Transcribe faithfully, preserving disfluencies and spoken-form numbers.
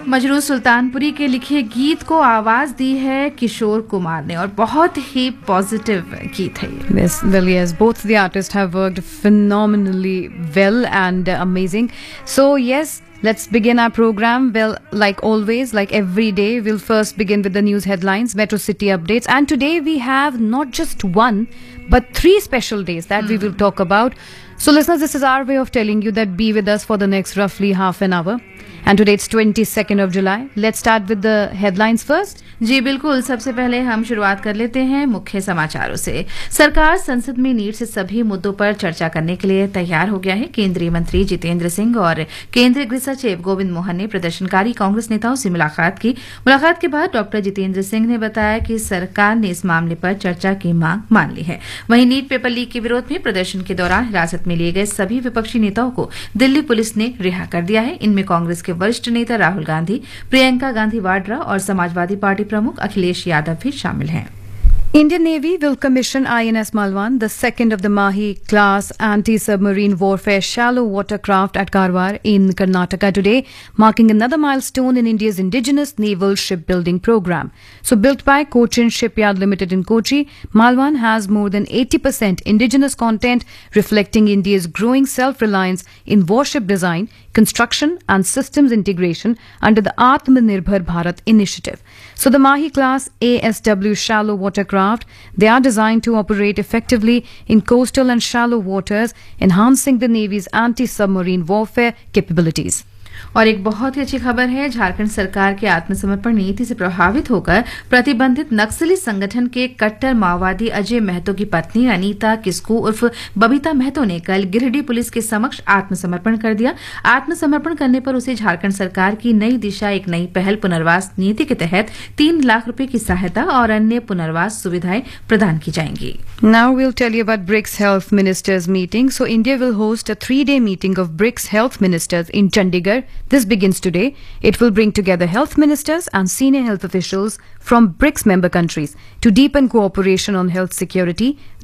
मजरू सुल्तानपुरी के लिखे गीत को आवाज दी है किशोर कुमार ने और बहुत ही पॉजिटिव गीत है ये। Yes, well, yes, both the artists have worked phenomenally well and uh, amazing. So, yes, let's begin our program. Well, like always, like every day, we'll first begin with the news headlines, Metro City updates. And today we have not just one, but three special days that mm. we will talk about. So, listeners, this is our way of telling you that be with us for the next roughly half an hour. And today it's twenty-second of July. Let's start with the headlines first. जी बिल्कुल, सबसे पहले हम शुरुआत कर लेते हैं मुख्य समाचारों से। सरकार संसद में नीट से सभी मुद्दों पर चर्चा करने के लिए तैयार हो गया है। केंद्रीय मंत्री जितेंद्र सिंह और केंद्रीय गृह सचिव गोविंद मोहन ने प्रदर्शनकारी कांग्रेस नेताओं से मुलाकात की। मुलाकात के बाद डॉक्टर जितेंद्र सिंह ने बताया कि सरकार ने इस मामले पर चर्चा की मांग मान ली है। वहीं नीट पेपर लीक के विरोध में प्रदर्शन के दौरान हिरासत में लिए गए सभी विपक्षी नेताओं को दिल्ली पुलिस ने रिहा कर दिया है। इनमें कांग्रेस के वरिष्ठ नेता राहुल गांधी, प्रियंका गांधी वाड्रा और समाजवादी पार्टी प्रमुख अखिलेश यादव भी शामिल हैं। Indian Navy will commission I N S Malwan, the second of the Mahi-class anti-submarine warfare shallow water craft at Karwar in Karnataka today, marking another milestone in India's indigenous naval shipbuilding program. So built by Cochin Shipyard Limited in Kochi, Malwan has more than eighty percent indigenous content, reflecting India's growing self-reliance in warship design, construction and systems integration under the Atmanirbhar Bharat initiative. So the Mahi-class A S W shallow water craft, they are designed to operate effectively in coastal and shallow waters, enhancing the Navy's anti-submarine warfare capabilities. और एक बहुत ही अच्छी खबर है, झारखंड सरकार के आत्मसमर्पण नीति से प्रभावित होकर प्रतिबंधित नक्सली संगठन के कट्टर माओवादी अजय महतो की पत्नी अनीता किस्कू उर्फ बबीता महतो ने कल गिरिडीह पुलिस के समक्ष आत्मसमर्पण कर दिया। आत्मसमर्पण करने पर उसे झारखंड सरकार की नई दिशा एक नई पहल पुनर्वास नीति के तहत तीन लाख रुपए की सहायता और अन्य पुनर्वास सुविधाएं प्रदान की जाएंगी। Now we'll tell you about BRICS Health Ministers meeting. So India will host a three-day meeting of BRICS Health Ministers in Chandigarh. This begins today. It will bring together health ministers and senior health officials from BRICS member countries to deepen cooperation on health security,